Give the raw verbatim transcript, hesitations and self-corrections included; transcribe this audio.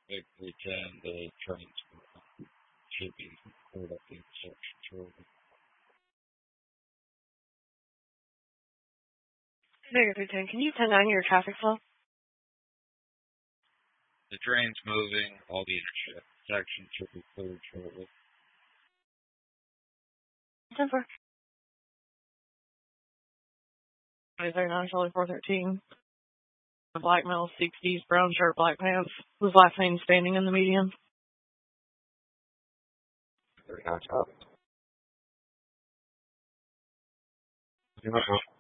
Victory ten, the trains should be cleared up the intersection shortly. Victory ten, can you ten nine your traffic flow? The train's moving, all the intersections should be cleared shortly. ten four. twenty thirty-nine, Charlie four thirteen. Black male, sixties, brown shirt, black pants. Was last name standing in the median? thirty-nine, top.